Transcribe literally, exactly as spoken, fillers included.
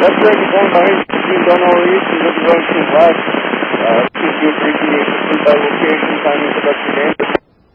Let's break the phone lines. Please don't know you. Please look around to west. Uh, please do appreciate the food by location, time and production name.